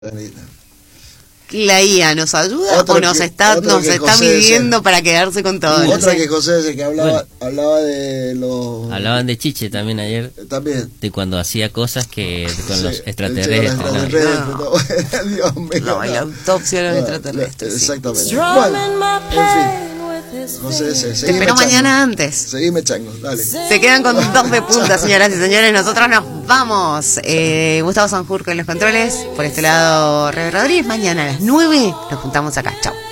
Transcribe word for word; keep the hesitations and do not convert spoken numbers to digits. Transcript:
La I A nos ayuda Otro o nos que- está otro nos que está José midiendo decía. para quedarse con todo. No Otra sé. que José decía que hablaba, Bueno. hablaba de los... Hablaban de Chiche también ayer, eh, También. de cuando hacía cosas que con Sí, los el extraterrestres. chico de los ¿no? extraterrestres, no. Dios mío. No, la autopsia de los Bueno, extraterrestres. Sí. Exactamente. Bueno, en fin. José decía, Te seguime espero chango. mañana antes. Seguime chango, dale. Se quedan con dos de punta, señoras y señores. Nosotros nos vamos. Eh, Gustavo Sanjurco en los controles. Por este lado, Rebe Rodríguez. Mañana a las nueve nos juntamos acá. Chau.